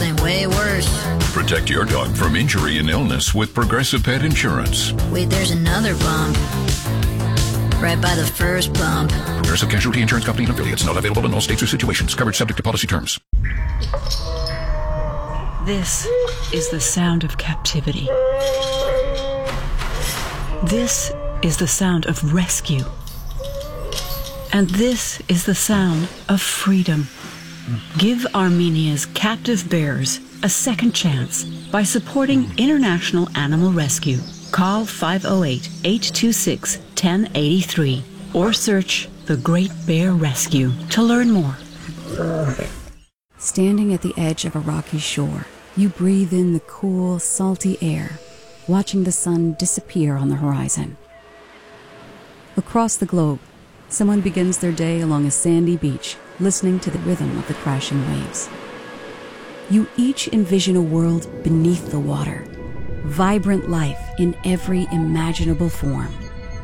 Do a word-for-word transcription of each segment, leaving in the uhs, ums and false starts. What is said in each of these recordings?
something way worse. Protect your dog from injury and illness with Progressive Pet Insurance. Wait, there's another bump. Right by the first bump. Progressive Casualty Insurance Company and affiliates. Not available in all states or situations. Coverage subject to policy terms. This is the sound of captivity. This is the sound of rescue. And this is the sound of freedom. Give Armenia's captive bears a second chance by supporting International Animal Rescue. Call five oh eight, eight two six, one oh eight three or search The Great Bear Rescue to learn more. Standing at the edge of a rocky shore, you breathe in the cool, salty air, watching the sun disappear on the horizon. Across the globe, someone begins their day along a sandy beach, listening to the rhythm of the crashing waves. You each envision a world beneath the water, vibrant life in every imaginable form.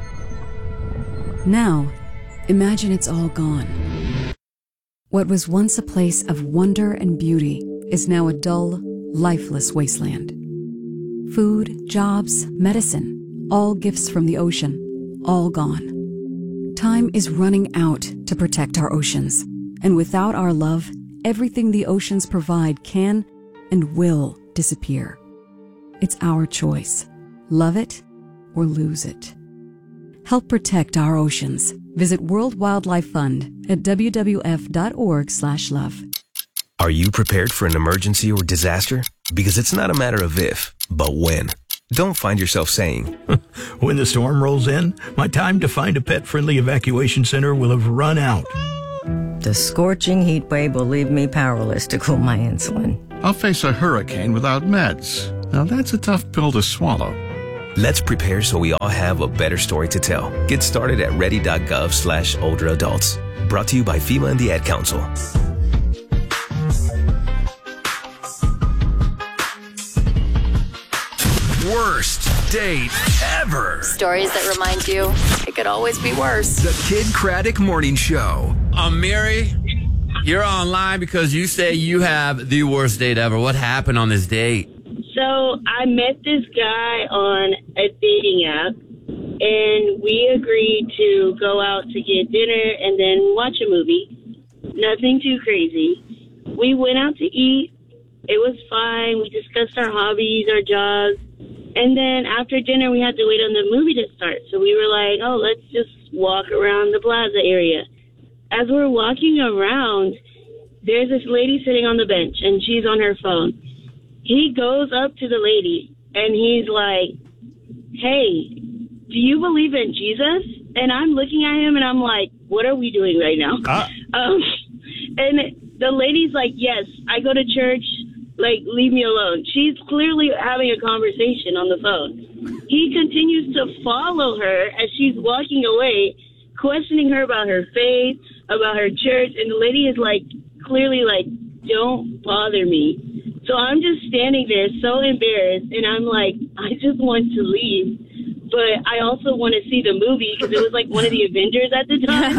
Now, imagine it's all gone. What was once a place of wonder and beauty is now a dull, lifeless wasteland. Food, jobs, medicine, all gifts from the ocean, all gone. Time is running out to protect our oceans, and without our love, everything the oceans provide can and will disappear. It's our choice. Love it or lose it. Help protect our oceans. Visit World Wildlife Fund at w w f dot org slash love. Are you prepared for an emergency or disaster? Because it's not a matter of if, but when. Don't find yourself saying, when the storm rolls in, my time to find a pet-friendly evacuation center will have run out. The scorching heat wave will leave me powerless to cool my insulin. I'll face a hurricane without meds. Now that's a tough pill to swallow. Let's prepare so we all have a better story to tell. Get started at ready.gov slash older adults. Brought to you by FEMA and the Ad Council. Worst date ever. Stories that remind you it could always be worse. The Kid Craddock Morning Show. Um, Mary, you're online because you say you have the worst date ever. What happened on this date? So I met this guy on a dating app, and we agreed to go out to get dinner and then watch a movie. Nothing too crazy. We went out to eat. It was fine. We discussed our hobbies, our jobs. And then after dinner, we had to wait on the movie to start. So we were like, oh, let's just walk around the plaza area. As we're walking around, there's this lady sitting on the bench, and she's on her phone. He goes up to the lady, and he's like, hey, do you believe in Jesus? And I'm looking at him, and I'm like, what are we doing right now? Uh. Um, and the lady's like, yes, I go to church. Like, leave me alone. She's clearly having a conversation on the phone. He continues to follow her as she's walking away, questioning her about her faith, about her church, and the lady is, like, clearly like, don't bother me. So I'm just standing there so embarrassed, and I'm like, I just want to leave. But I also want to see the movie because it was like one of the Avengers at the time.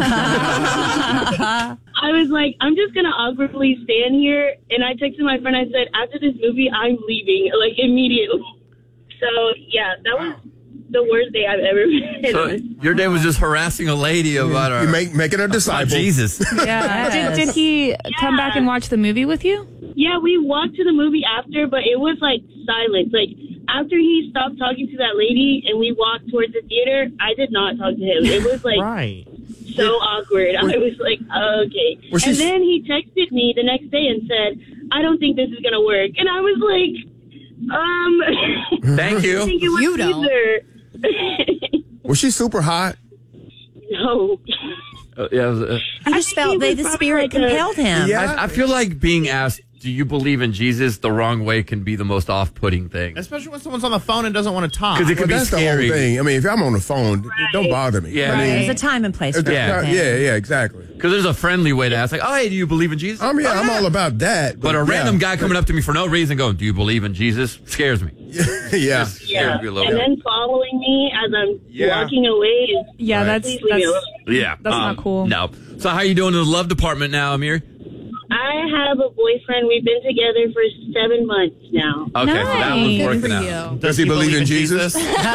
I was like, I'm just going to awkwardly stand here. And I texted my friend, I said, after this movie, I'm leaving, like, immediately. So, yeah, that was the worst day I've ever been. So your day was just harassing a lady about her. You make, making her disciple. Jesus. Yeah. Did, did he yeah. come back and watch the movie with you? Yeah, we walked to the movie after, but it was, like, silence. Like, after he stopped talking to that lady and we walked towards the theater, I did not talk to him. It was, like, right. so awkward. I was like, okay. And then he texted me the next day and said, I don't think this is going to work. And I was like, um... Thank you. I think it was you don't. Was she super hot? No. Uh, yeah, was, uh, I just felt that the spirit compelled him. Yeah. I, I feel like being asked, do you believe in Jesus, the wrong way can be the most off-putting thing. Especially when someone's on the phone and doesn't want to talk. Because it could well, be that's scary. The whole thing. I mean, if I'm on the phone, right. don't bother me. Yeah, right. I mean, There's a time and place for yeah. everything. Yeah, yeah, exactly. Because there's a friendly way to ask, like, oh, hey, do you believe in Jesus? I mean, yeah, oh, I'm yeah. all about that. But, but a yeah. random guy coming up to me for no reason going, do you believe in Jesus? Scares me. yeah. Yeah. And bit. Then following me as I'm yeah. walking away is... Yeah, right. that's... that's yeah. That's um, not cool. No. So how are you doing in the love department now, Amir? I have a boyfriend. We've been together for seven months now. Okay, so that was Nice. working Good for out. you. Does he believe in Jesus?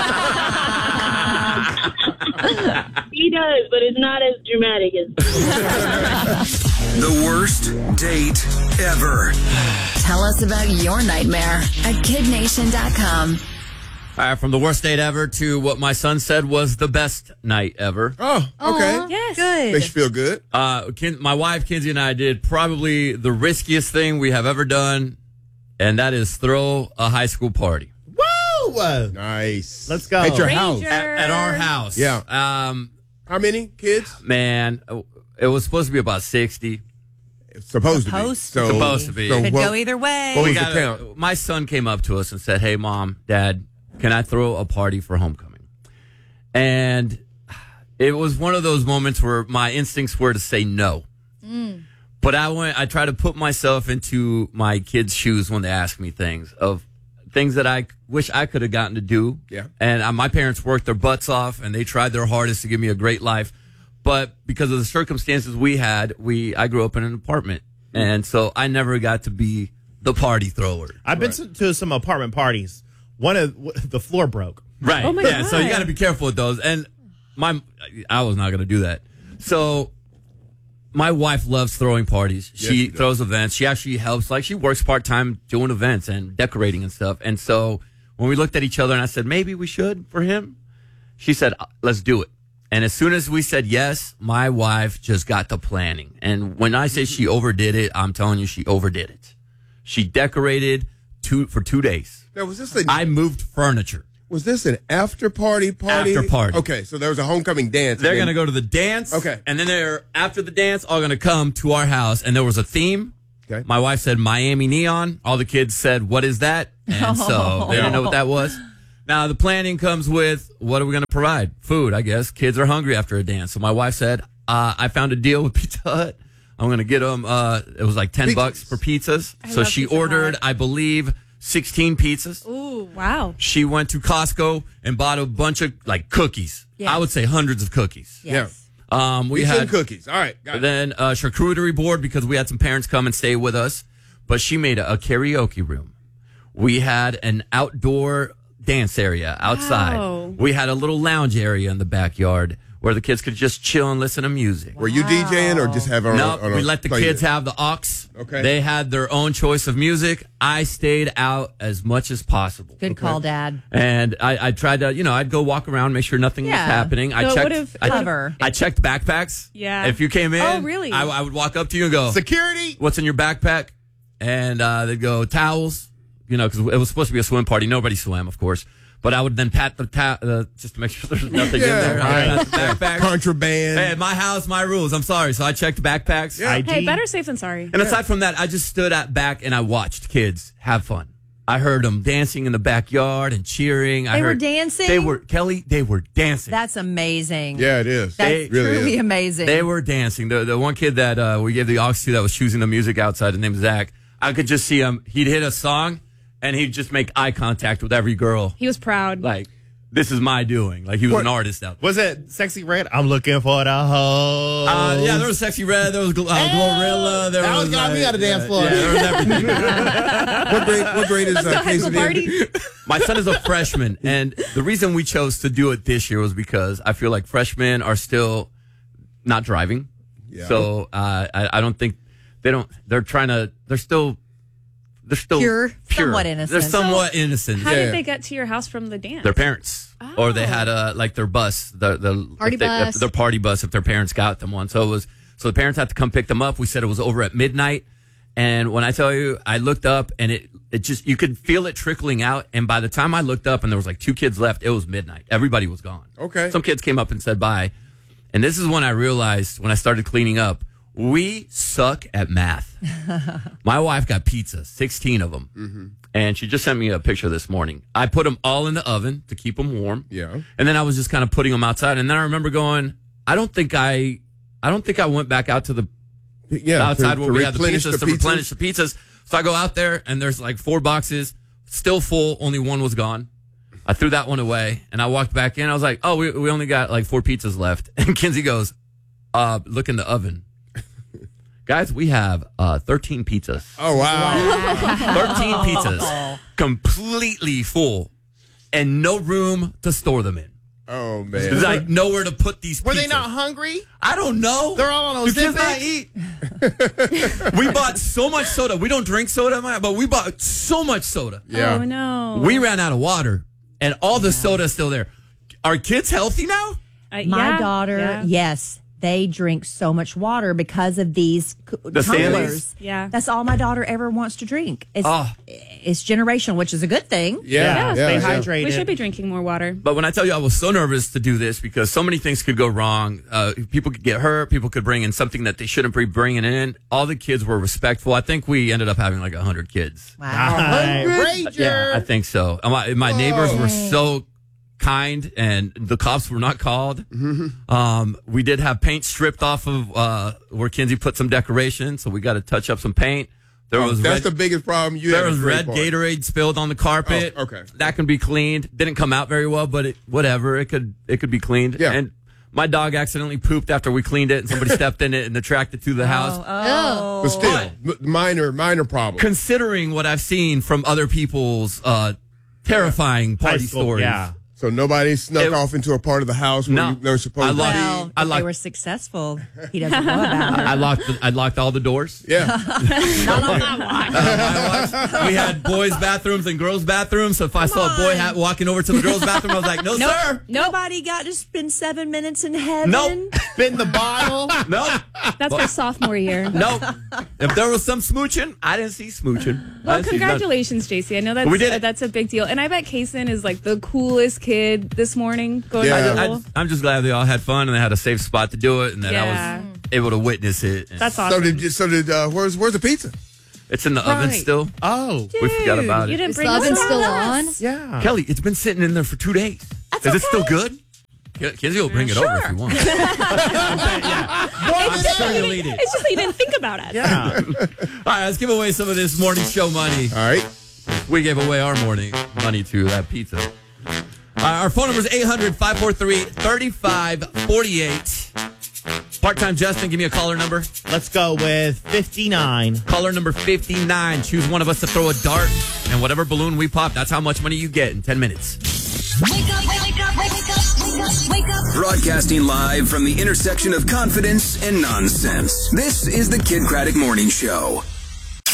He does, but it's not as dramatic as. The worst date ever. Tell us about your nightmare at kid nation dot com. All right, from the worst date ever to what my son said was the best night ever. Oh, okay. Yes. Good. Makes you feel good. Uh, Ken, my wife, Kinsey, and I did probably the riskiest thing we have ever done, and that is throw a high school party. Woo! Nice. Let's go. At your Ranger. house. At, at our house. Yeah. Um, How many kids? man, it was supposed to be about sixty. It's supposed, Supposed to be. So, Supposed to be. So Could what- go either way. what We was the got count? my son came up to us and said, "Hey, Mom, Dad, can I throw a party for homecoming?" And it was one of those moments where my instincts were to say no. But I went, I try to put myself into my kids' shoes when they ask me things of things that I wish I could have gotten to do. Yeah. And uh, my parents worked their butts off and they tried their hardest to give me a great life. But because of the circumstances we had, we, I grew up in an apartment. And so I never got to be the party thrower. I've been to, to some apartment parties. One of w- the floor broke. Right. Oh my yeah. God. So you got to be careful with those. And my, I was not going to do that. So my wife loves throwing parties. Yes, She she does. throws events. She actually helps. Like she works part time doing events and decorating and stuff. And so when we looked at each other and I said, maybe we should for him, she said, let's do it. And as soon as we said yes, my wife just got to planning. And when I say she overdid it, I'm telling you, she overdid it. She decorated two for two days. Now, was this a, I moved furniture. was this an after party party? After party. Okay, so there was a homecoming dance. They're and going then- to go to the dance. Okay. And then they're, after the dance, all going to come to our house. And there was a theme. Okay. My wife said Miami Neon. All the kids said, what is that? And so they didn't know what that was. Now, the planning comes with, what are we going to provide? Food, I guess. Kids are hungry after a dance. So my wife said, uh, I found a deal with Pizza Hut. I'm going to get them, uh, it was like ten Pizzas. bucks for pizzas. I So love she Pizza ordered, Hut. I believe, sixteen pizzas. Ooh, wow. She went to Costco and bought a bunch of like cookies. Yes. I would say hundreds of cookies. Yes. Um, we Pizza had and cookies. All right. Got it. then a charcuterie board because we had some parents come and stay with us. But she made a, a karaoke room. We had an outdoor dance area outside. Wow. We had a little lounge area in the backyard where the kids could just chill and listen to music. Were you DJing or just have on? No, a, on a we let the play kids it? have the aux. Okay. They had their own choice of music. I stayed out as much as possible. Good call, Dad. And I, I tried to, you know, I'd go walk around, make sure nothing Yeah. was happening. I So it checked, would've- I, Cover. I checked backpacks. Yeah. If you came in, Oh, really? I, I would walk up to you and go, Security. "What's in your backpack?" And uh, they'd go, "Towels," you know, because it was supposed to be a swim party. Nobody swam, of course. But I would then pat the ta- uh, just to make sure there's nothing in Yeah, there. I right. would pat the backpack. Contraband. Hey, my house, my rules. I'm sorry. So I checked backpacks. Yeah. Hey, better safe than sorry. And aside from that, I just stood at back and I watched kids have fun. I heard them dancing in the backyard and cheering. I They were heard, dancing? They were, Kelly, they were dancing. That's amazing. Yeah, it is. That's They- really truly is. amazing. They were dancing. The the one kid that uh, we gave the aux to that was choosing the music outside, his name's Zach. I could just see him. He'd hit a song and he'd just make eye contact with every girl. He was proud. Like, this is my doing. Like, he was What- an artist out there. Was it Sexy Red? I'm looking for the hoe. Uh, yeah, there was Sexy Red, there was Gl- uh, Glorilla. There That was was got me uh, on the dance floor. Yeah, there was everything. What grade? What grade is uh, Casey in? My son is a freshman, and the reason we chose to do it this year was because I feel like freshmen are still not driving. Yeah. So uh, I, I don't think they don't. They're trying to. They're still. They're still Pure, pure. somewhat innocent. They're somewhat innocent. How Yeah. did they get to your house from the dance? Their parents, or they had a like their bus, the the Party if they, bus. if their party bus. If their parents got them one, so it was. So the parents had to come pick them up. We said it was over at midnight, and when I tell you, I looked up and it it just you could feel it trickling out. And by the time I looked up and there was like two kids left, it was midnight. Everybody was gone. Okay. Some kids came up and said bye, and this is when I realized when I started cleaning up. We suck at math. My wife got pizza, sixteen of them. Mm-hmm. And she just sent me a picture this morning. I put them all in the oven to keep them warm. Yeah. And then I was just kind of putting them outside. And then I remember going, I don't think I, I don't think I went back out to the Yeah. outside to- where to we had the replenish pizzas the to pizzas? replenish the pizzas. So I go out there and there's like four boxes, still full. Only one was gone. I threw that one away and I walked back in. I was like, oh, we, we only got like four pizzas left. And Kinsey goes, uh, look in the oven. Guys, we have uh, thirteen pizzas. Oh, wow. thirteen pizzas. Completely full. And no room to store them in. Oh, man. There's like nowhere to put these pizzas. Were they not hungry? I don't know. They're all on Do those kids not eat? We bought so much soda. We don't drink soda, but we bought so much soda. Yeah. Oh, no. We ran out of water, and all the soda is still there. Are kids healthy now? Uh, My yeah, daughter, yeah. yes, they drink so much water because of these c- The tumblers. Stanleys? Yeah. That's all my daughter ever wants to drink. It's, Oh. it's generational, which is a good thing. Yeah. Stay yeah, hydrated. We should be drinking more water. But when I tell you I was so nervous to do this because so many things could go wrong. Uh, people could get hurt. People could bring in something that they shouldn't be bringing in. All the kids were respectful. I think we ended up having like one hundred kids. Wow. Ranger. Yeah, I think so. And My, my neighbors were so kind, and the cops were not called. Mm-hmm. Um, we did have paint stripped off of uh, where Kinsey put some decoration, so we got to touch up some paint. There Oh, was that's red, the biggest problem you there have. was at red Great Park. Gatorade spilled on the carpet. Oh, okay. That can be cleaned. Didn't come out very well, but it, whatever. It could it could be cleaned. Yeah. And my dog accidentally pooped after we cleaned it, and somebody stepped in it and attracted to the house. Oh. But still, m- minor, minor problem. Considering what I've seen from other people's uh, terrifying party High school, stories. yeah. So nobody snuck It- off into a part of the house where No. you they're supposed I to locked- be. Well, I if like- they were successful, he doesn't know about it. I locked the, I locked all the doors. Yeah. Not on my watch. I watched- we had boys' bathrooms and girls' bathrooms. So if I saw a boy ha- walking over to the girls' bathroom, I was like, "No, sir, Nobody got to spend seven minutes in heaven. nope, Spin the bottle. nope, That's my sophomore year. nope." If there was some smooching, I didn't see smooching. I Well, didn't see congratulations, J C. I know that's We did it. uh, that's a big deal, and I bet Kaysen is like the coolest kid this morning going Yeah. to nothing. school. I, I'm just glad they all had fun and they had a safe spot to do it, and that Yeah. I was able to witness it. And That's awesome. So did so did uh, where's where's the pizza? it's in the oven Right. still. Oh. We forgot about You it. didn't Is bring the oven this still up? on? Yeah. Kelly, it's been sitting in there for two days. Is it still good? Ke- Kinsey will bring it over if you want. It's just, sure that you'll you eat didn't- it. it's just that you didn't think about it. Yeah. All right, let's give away some of this morning show money. All right. We gave away our morning money to that pizza. Uh, our phone number is eight hundred, five four three, three five four eight. Part-time Justin, give me a caller number. Let's go with fifty-nine. Caller number fifty-nine. Choose one of us to throw a dart, and whatever balloon we pop, that's how much money you get in ten minutes. Wake up, wake up, wake up, wake up, wake up. Broadcasting live from the intersection of confidence and nonsense. This is the Kid Craddock Morning Show.